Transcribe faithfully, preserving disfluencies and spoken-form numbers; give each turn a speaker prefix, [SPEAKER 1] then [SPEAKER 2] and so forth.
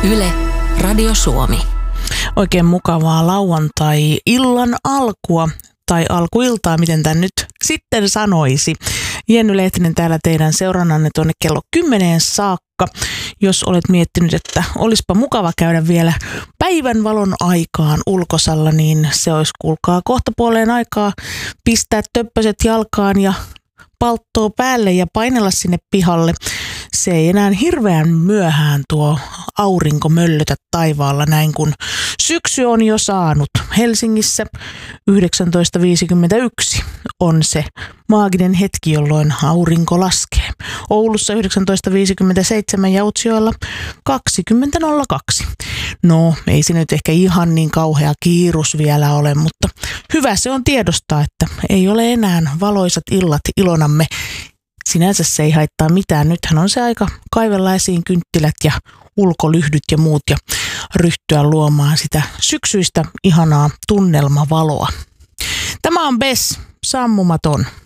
[SPEAKER 1] Yle, Radio Suomi.
[SPEAKER 2] Oikein mukavaa lauantai-illan alkua tai alkuiltaa, miten tämän nyt sitten sanoisi. Jenny Lehtinen täällä teidän seurannanne tuonne kello kymmeneen saakka. Jos olet miettinyt, että olispa mukava käydä vielä päivän valon aikaan ulkosalla, niin se olisi kuulkaa kohta puoleen aikaa pistää töppöset jalkaan ja palttoo päälle ja painella sinne pihalle. Se ei enää hirveän myöhään tuo aurinko möllötä taivaalla näin, kun syksy on jo saanut. Helsingissä yhdeksäntoista viisikymmentäyksi on se maaginen hetki, jolloin aurinko laskee. Oulussa yhdeksäntoista viisikymmentäseitsemän ja Utsjoella kaksikymmentä nolla kaksi. No, ei se nyt ehkä ihan niin kauhea kiirus vielä ole, mutta hyvä se on tiedostaa, että ei ole enää valoisat illat ilonamme. Sinänsä se ei haittaa mitään. Nythän on se aika kaivella esiin kynttilät ja ulkolyhdyt ja muut ja ryhtyä luomaan sitä syksyistä ihanaa tunnelmavaloa. Tämä on Bess, sammumaton.